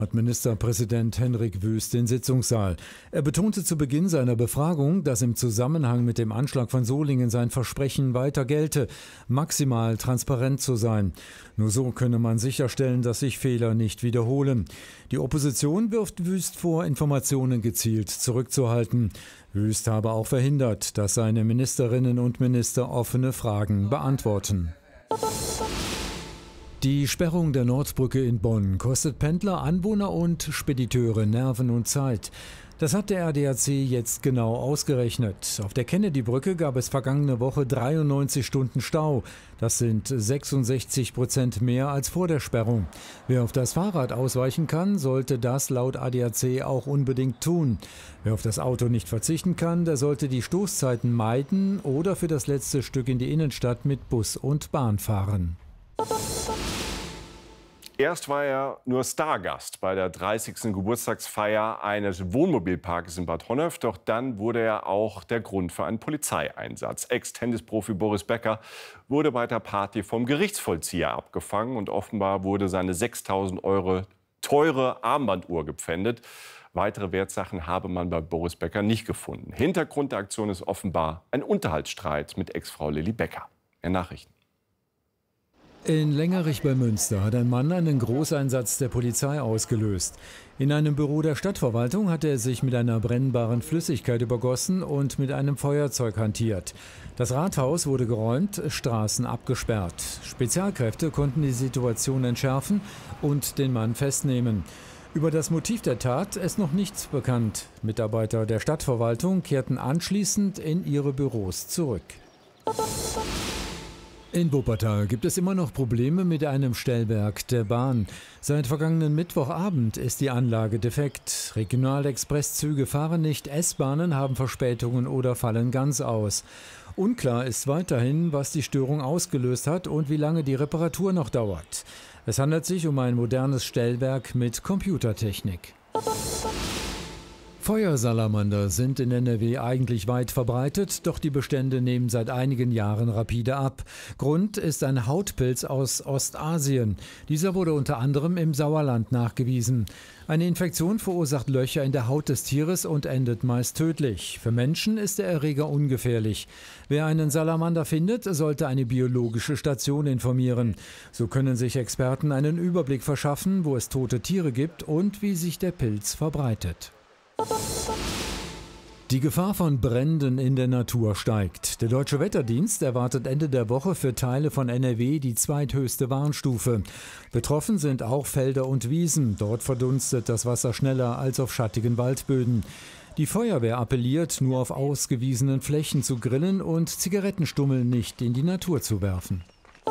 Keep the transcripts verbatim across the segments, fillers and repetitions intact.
Hat Ministerpräsident Hendrik Wüst den Sitzungssaal. Er betonte zu Beginn seiner Befragung, dass im Zusammenhang mit dem Anschlag von Solingen sein Versprechen weiter gelte, maximal transparent zu sein. Nur so könne man sicherstellen, dass sich Fehler nicht wiederholen. Die Opposition wirft Wüst vor, Informationen gezielt zurückzuhalten. Wüst habe auch verhindert, dass seine Ministerinnen und Minister offene Fragen beantworten. Die Sperrung der Nordbrücke in Bonn kostet Pendler, Anwohner und Spediteure Nerven und Zeit. Das hat der A D A C jetzt genau ausgerechnet. Auf der Kennedy-Brücke gab es vergangene Woche dreiundneunzig Stunden Stau. Das sind sechsundsechzig Prozent mehr als vor der Sperrung. Wer auf das Fahrrad ausweichen kann, sollte das laut A D A C auch unbedingt tun. Wer auf das Auto nicht verzichten kann, der sollte die Stoßzeiten meiden oder für das letzte Stück in die Innenstadt mit Bus und Bahn fahren. Erst war er nur Stargast bei der dreißigsten Geburtstagsfeier eines Wohnmobilparks in Bad Honnef. Doch dann wurde er auch der Grund für einen Polizeieinsatz. Ex-Tennisprofi Boris Becker wurde bei der Party vom Gerichtsvollzieher abgefangen. Und offenbar wurde seine sechstausend Euro teure Armbanduhr gepfändet. Weitere Wertsachen habe man bei Boris Becker nicht gefunden. Hintergrund der Aktion ist offenbar ein Unterhaltsstreit mit Ex-Frau Lilly Becker. Mehr Nachrichten. In Lengerich bei Münster hat ein Mann einen Großeinsatz der Polizei ausgelöst. In einem Büro der Stadtverwaltung hat er sich mit einer brennbaren Flüssigkeit übergossen und mit einem Feuerzeug hantiert. Das Rathaus wurde geräumt, Straßen abgesperrt. Spezialkräfte konnten die Situation entschärfen und den Mann festnehmen. Über das Motiv der Tat ist noch nichts bekannt. Mitarbeiter der Stadtverwaltung kehrten anschließend in ihre Büros zurück. In Wuppertal gibt es immer noch Probleme mit einem Stellwerk der Bahn. Seit vergangenen Mittwochabend ist die Anlage defekt. Regionalexpresszüge fahren nicht, S-Bahnen haben Verspätungen oder fallen ganz aus. Unklar ist weiterhin, was die Störung ausgelöst hat und wie lange die Reparatur noch dauert. Es handelt sich um ein modernes Stellwerk mit Computertechnik. Feuersalamander sind in N R W eigentlich weit verbreitet, doch die Bestände nehmen seit einigen Jahren rapide ab. Grund ist ein Hautpilz aus Ostasien. Dieser wurde unter anderem im Sauerland nachgewiesen. Eine Infektion verursacht Löcher in der Haut des Tieres und endet meist tödlich. Für Menschen ist der Erreger ungefährlich. Wer einen Salamander findet, sollte eine biologische Station informieren. So können sich Experten einen Überblick verschaffen, wo es tote Tiere gibt und wie sich der Pilz verbreitet. Die Gefahr von Bränden in der Natur steigt. Der Deutsche Wetterdienst erwartet Ende der Woche für Teile von N R W die zweithöchste Warnstufe. Betroffen sind auch Felder und Wiesen. Dort verdunstet das Wasser schneller als auf schattigen Waldböden. Die Feuerwehr appelliert, nur auf ausgewiesenen Flächen zu grillen und Zigarettenstummel nicht in die Natur zu werfen.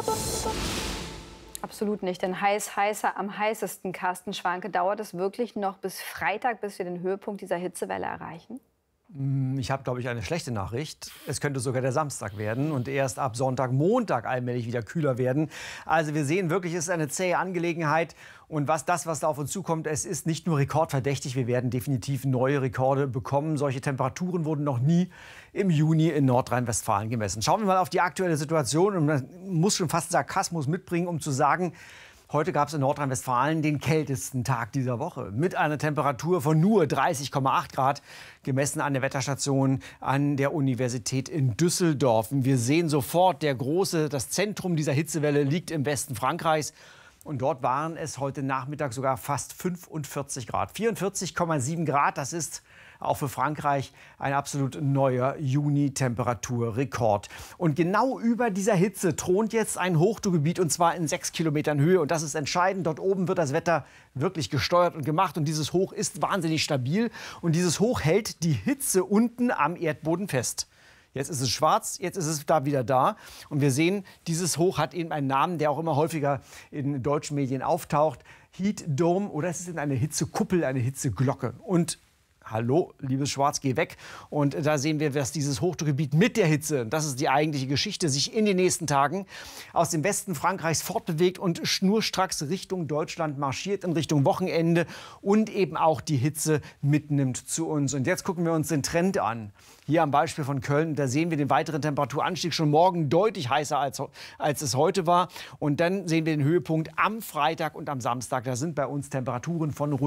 Absolut nicht, denn heiß, heißer, am heißesten, Carsten Schwanke, dauert es wirklich noch bis Freitag, bis wir den Höhepunkt dieser Hitzewelle erreichen? Ich habe, glaube ich, eine schlechte Nachricht. Es könnte sogar der Samstag werden und erst ab Sonntag, Montag allmählich wieder kühler werden. Also wir sehen wirklich, es ist eine zähe Angelegenheit. Und was das, was da auf uns zukommt, es ist nicht nur rekordverdächtig. Wir werden definitiv neue Rekorde bekommen. Solche Temperaturen wurden noch nie im Juni in Nordrhein-Westfalen gemessen. Schauen wir mal auf die aktuelle Situation. Und man muss schon fast Sarkasmus mitbringen, um zu sagen, heute gab es in Nordrhein-Westfalen den kältesten Tag dieser Woche mit einer Temperatur von nur dreißig Komma acht Grad, gemessen an der Wetterstation an der Universität in Düsseldorf. Wir sehen sofort, der große, das Zentrum dieser Hitzewelle liegt im Westen Frankreichs. Und dort waren es heute Nachmittag sogar fast fünfundvierzig Grad. vierundvierzig Komma sieben Grad, das ist auch für Frankreich ein absolut neuer Juni-Temperaturrekord. Und genau über dieser Hitze thront jetzt ein Hochdruckgebiet, und zwar in sechs Kilometern Höhe. Und das ist entscheidend. Dort oben wird das Wetter wirklich gesteuert und gemacht. Und dieses Hoch ist wahnsinnig stabil. Und dieses Hoch hält die Hitze unten am Erdboden fest. Jetzt ist es schwarz, jetzt ist es da wieder da. Und wir sehen, dieses Hoch hat eben einen Namen, der auch immer häufiger in deutschen Medien auftaucht. Heat Dome, oder es ist eine Hitzekuppel, eine Hitzeglocke. Und hallo, liebes Schwarz, geh weg. Und da sehen wir, dass dieses Hochdruckgebiet mit der Hitze, das ist die eigentliche Geschichte, sich in den nächsten Tagen aus dem Westen Frankreichs fortbewegt und schnurstracks Richtung Deutschland marschiert, in Richtung Wochenende und eben auch die Hitze mitnimmt zu uns. Und jetzt gucken wir uns den Trend an. Hier am Beispiel von Köln, da sehen wir den weiteren Temperaturanstieg, schon morgen deutlich heißer als, als es heute war. Und dann sehen wir den Höhepunkt am Freitag und am Samstag. Da sind bei uns Temperaturen von rund